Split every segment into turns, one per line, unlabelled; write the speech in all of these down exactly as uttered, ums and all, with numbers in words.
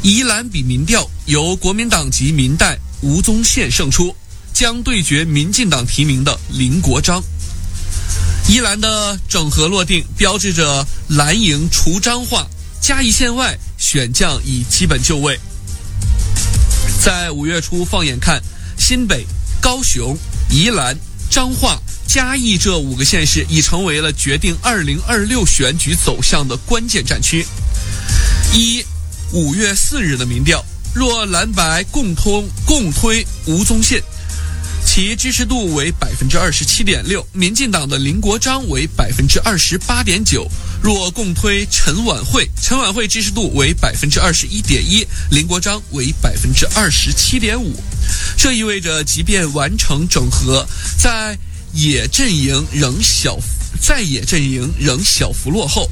宜兰比民调由国民党籍民代吴宗宪胜出，将对决民进党提名的林国璋。宜兰的整合落定，标志着蓝营除彰化，嘉义县外选将已基本就位。在五月初放眼看，新北、高雄、宜兰、彰化、嘉义这五个县市已成为了决定二零二六选举走向的关键战区。一五月四日的民调，若蓝白共通共推吴宗宪，其支持度为百分之二十七点六，民进党的林国璋为百分之二十八点九。若共推陈婉慧，陈婉慧支持度为百分之二十一点一，林国璋为百分之二十七点五。这意味着，即便完成整合，在野阵营仍小在野阵营仍小幅落后。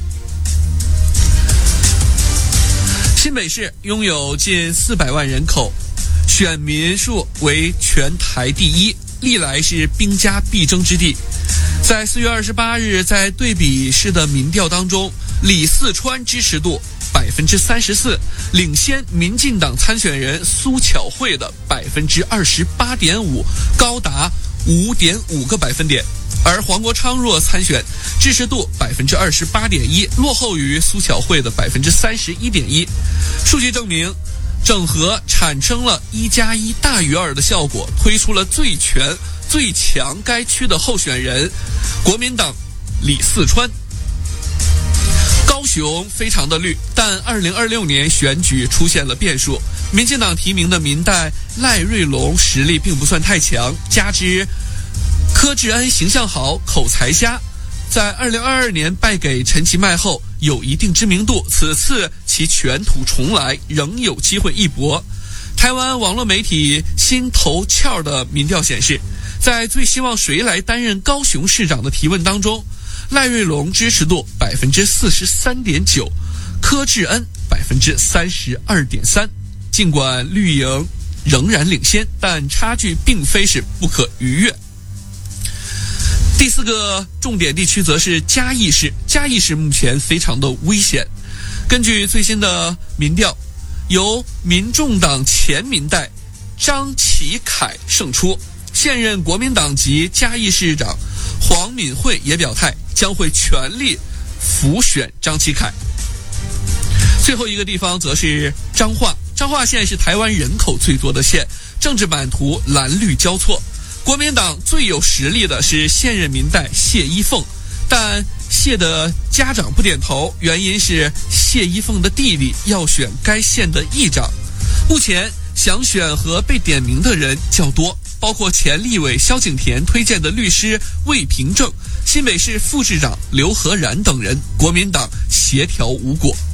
新北市拥有近四百万人口，选民数为全台第一，历来是兵家必争之地。在四月二十八日，在对比式的民调当中，李四川支持度百分之三十四，领先民进党参选人苏巧慧的百分之二十八点五，高达五点五个百分点。而黄国昌若参选，支持度百分之二十八点一，落后于苏巧慧的百分之三十一点一。数据证明，整合产生了一加一大于二的效果，推出了最全、最强该区的候选人，国民党李四川。高雄非常的绿，但二零二六年选举出现了变数，民进党提名的民代赖瑞隆实力并不算太强，加之柯志恩形象好，口才佳，在二零二二年败给陈其迈后有一定知名度，此次其卷土重来，仍有机会一搏。台湾网络媒体新头壳的民调显示，在最希望谁来担任高雄市长的提问当中，赖瑞隆支持度百分之四十三点九，柯志恩百分之三十二点三。尽管绿营仍然领先，但差距并非是不可逾越。第四个重点地区则是嘉义市，嘉义市目前非常的危险。根据最新的民调，由民众党前民代张启凯胜出，现任国民党籍嘉义市长黄敏惠也表态将会全力辅选张启凯。最后一个地方则是彰化，彰化县是台湾人口最多的县，政治版图蓝绿交错。国民党最有实力的是现任民代谢依凤，但谢的家长不点头，原因是谢依凤的弟弟要选该县的议长。目前想选和被点名的人较多，包括前立委萧景田推荐的律师魏平正、新北市副市长刘和然等人，国民党协调无果。